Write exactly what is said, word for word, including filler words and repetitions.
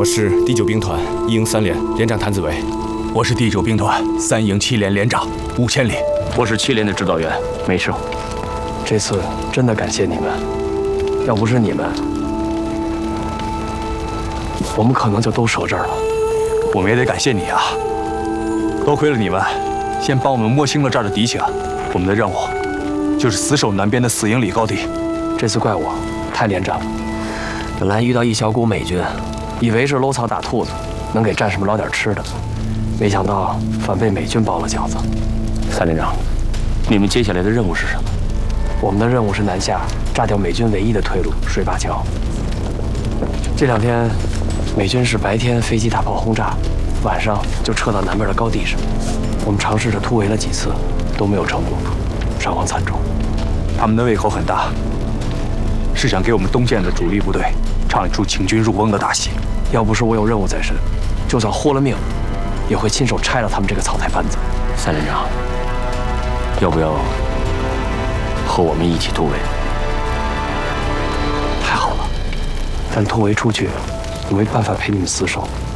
我是第九兵团一营三连连长谭子维。 我是第九兵团三营七连连长吴千里。 我是七连的指导员梅胜。 这次真的感谢你们，要不是你们，我们可能就都折这儿了。 我们也得感谢你啊！多亏了你们，先帮我们摸清了这儿的敌情。我们的任务就是死守南边的四英里高地。 这次怪我太连长了。本来遇到一小股美军，以为是搂草打兔子，能给战士们捞点吃的，没想到反被美军包了饺子。 三连长，你们接下来的任务是什么？ 我们的任务是南下，炸掉美军唯一的退路——水坝桥。这两天，美军是白天飞机大炮轰炸，晚上就撤到南边的高地上。我们尝试着突围了几次，都没有成功，伤亡惨重。 他们的胃口很大，是想给我们东线的主力部队唱一出请君入瓮的大戏。 要不是我有任务在身，就算豁了命，也会亲手拆了他们这个草台班子。 三连长，要不要和我们一起突围？ 太好了，但突围出去，我没办法陪你们厮守。